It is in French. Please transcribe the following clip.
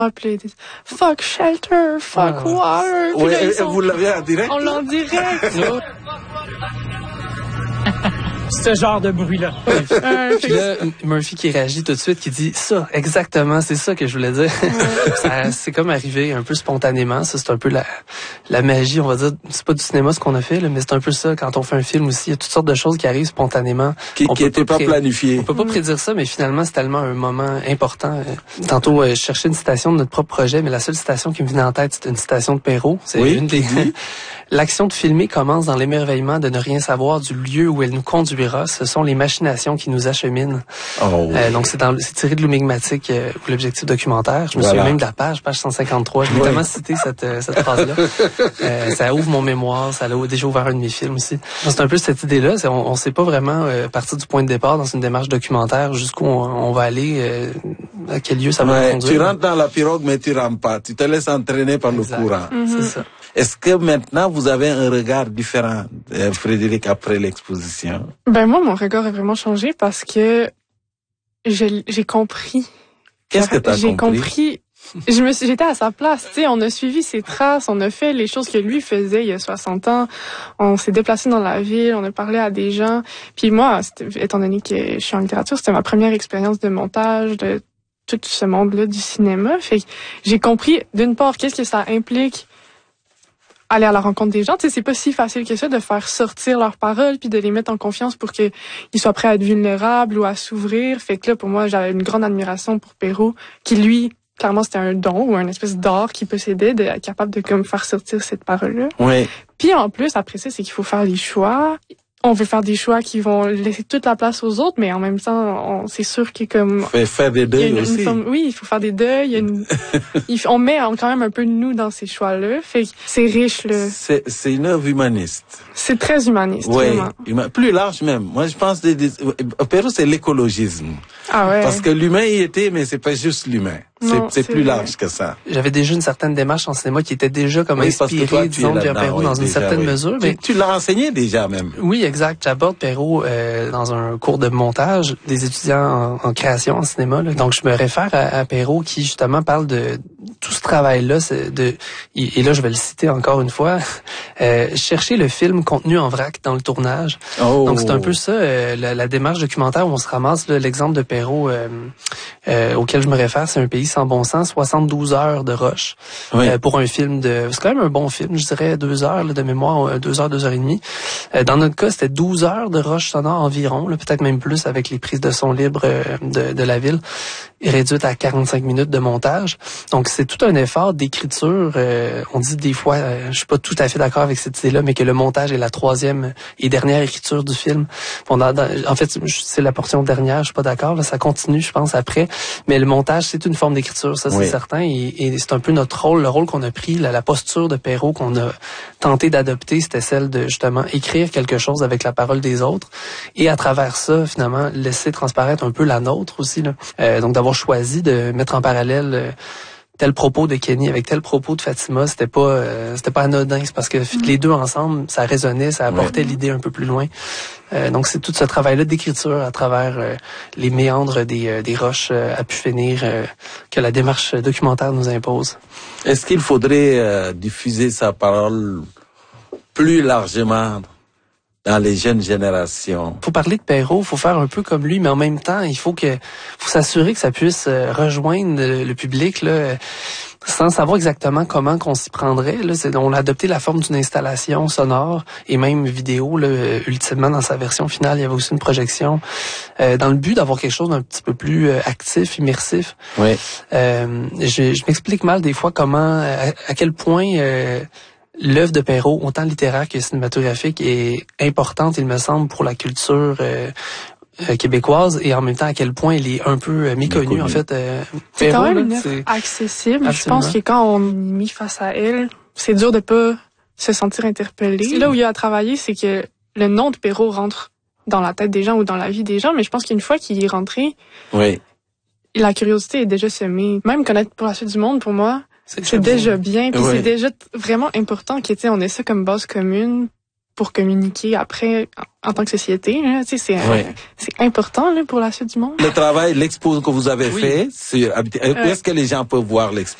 Puis là, ils disent « Fuck shelter, fuck water ». Oui, vous l'avez en direct? On l'a en direct. Ce genre de bruit-là. Puis là, Murphy qui réagit tout de suite, qui dit ça, exactement, c'est ça que je voulais dire. C'est comme arrivé un peu spontanément. Ça, c'est un peu la magie, on va dire. C'est pas du cinéma ce qu'on a fait, là, mais c'est un peu ça quand on fait un film aussi. Il y a toutes sortes de choses qui arrivent spontanément. Qui n'étaient pas planifiées. On peut pas prédire ça, mais finalement, c'est tellement un moment important. Tantôt, je cherchais une citation de notre propre projet, mais la seule citation qui me venait en tête, c'est une citation de Perrault. C'est une des... L'action de filmer commence dans l'émerveillement de ne rien savoir du lieu où elle nous conduira. Ce sont les machinations qui nous acheminent. Donc, c'est tiré de l'Oumigmatique ou l'objectif documentaire. Je me souviens même de la page 153. Je l'ai tellement cité cette phrase-là. Ça ouvre mon mémoire. Ça a déjà ouvert un de mes films aussi. Donc, c'est un peu cette idée-là. On sait pas vraiment partir du point de départ dans une démarche documentaire jusqu'où on va aller, à quel lieu ça va nous conduire. Tu rentres dans la pirogue, mais tu rentres pas. Tu te laisses entraîner par le courant. C'est ça. Est-ce que maintenant, vous avez un regard différent, Frédéric, après l'exposition? Ben moi, mon regard a vraiment changé parce que j'ai compris. Qu'est-ce que t'as compris? J'ai compris. J'étais à sa place, tu sais, on a suivi ses traces, on a fait les choses que lui faisait il y a 60 ans. On s'est déplacé dans la ville, on a parlé à des gens. Puis moi, étant donné que je suis en littérature, c'était ma première expérience de montage, de tout ce monde-là du cinéma. Fait que j'ai compris, d'une part, qu'est-ce que ça implique aller à la rencontre des gens. Tu sais, c'est pas si facile que ça de faire sortir leurs paroles puis de les mettre en confiance pour qu'ils soient prêts à être vulnérables ou à s'ouvrir. Fait que là, pour moi, j'avais une grande admiration pour Perrault, qui lui, clairement, c'était un don ou une espèce d'art qu'il possédait, d'être capable de comme faire sortir cette parole-là. Oui. Puis en plus, après ça, c'est qu'il faut faire des choix. On veut faire des choix qui vont laisser toute la place aux autres, mais en même temps, c'est sûr que comme... Faire des deuils aussi. Oui, il faut faire des deuils. On met quand même un peu de nous dans ces choix-là. Fait que c'est riche, là. C'est une œuvre humaniste. C'est très humaniste, vraiment. Plus large même. Moi, je pense que Perrault, c'est l'écologisme. Ah ouais. Parce que l'humain y était, mais c'est pas juste l'humain. C'est plus large que ça. J'avais déjà une certaine démarche en cinéma qui était déjà comme inspirée, disons, de Perrault dans une certaine mesure. Mais tu l'as enseigné déjà même. Oui, exact. J'aborde Perrault dans un cours de montage des étudiants en création en cinéma. Là. Donc, je me réfère à Perrault qui, justement, parle de tout ce travail-là. Et là, je vais le citer encore une fois. Chercher le film contenu en vrac dans le tournage. Donc, c'est un peu ça, la démarche documentaire où on se ramasse. Là, l'exemple de Perrault auquel je me réfère, c'est Un pays sans bon sens, 72 heures de rush pour un film c'est quand même un bon film, je dirais 2 heures là, de mémoire, 2 heures, 2 heures et demie. Dans notre cas, c'était 12 heures de rush sonore environ, là, peut-être même plus avec les prises de son libre de la ville, réduite à 45 minutes de montage. Donc, c'est tout un effort d'écriture. On dit des fois, je suis pas tout à fait d'accord avec cette idée-là, mais que le montage est la troisième et dernière écriture du film. En fait, c'est la portion dernière, je suis pas d'accord. Là, ça continue, je pense, après. Mais le montage, c'est une forme d'écriture, ça c'est certain. Et c'est un peu notre rôle, le rôle qu'on a pris, la posture de Perrault qu'on a tenté d'adopter, c'était celle de justement écrire quelque chose avec la parole des autres. Et à travers ça, finalement, laisser transparaître un peu la nôtre aussi. Là. Donc d'avoir choisi de mettre en parallèle tel propos de Kenny avec tel propos de Fatima, c'était pas anodin, c'est parce que les deux ensemble, ça résonnait, ça apportait l'idée un peu plus loin. Donc c'est tout ce travail-là d'écriture à travers les méandres des roches à pu finir que la démarche documentaire nous impose. Est-ce qu'il faudrait diffuser sa parole plus largement dans les jeunes générations? Faut parler de Perrault, faut faire un peu comme lui, mais en même temps, il faut s'assurer que ça puisse rejoindre le public là, sans savoir exactement comment qu'on s'y prendrait. Là, on a adopté la forme d'une installation sonore et même vidéo. Là, ultimement, dans sa version finale, il y avait aussi une projection dans le but d'avoir quelque chose d'un petit peu plus actif, immersif. Oui. Je m'explique mal des fois comment, à quel point l'œuvre de Perrault, autant littéraire que cinématographique, est importante, il me semble, pour la culture québécoise et en même temps à quel point elle est un peu méconnue en fait. C'est quand même une œuvre accessible. Absolument. Je pense que quand on est mis face à elle, c'est dur de pas se sentir interpellé. Là où il y a à travailler, c'est que le nom de Perrault rentre dans la tête des gens ou dans la vie des gens, mais je pense qu'une fois qu'il est rentré, la curiosité est déjà semée. Même connaître pour la suite du monde, pour moi, c'est déjà bien, puis c'est déjà vraiment important qu'on ait ça comme base commune pour communiquer après en tant que société. Là, tu sais, c'est important là, pour la suite du monde. Le travail, l'expo que vous avez fait, où est-ce que les gens peuvent voir l'expo?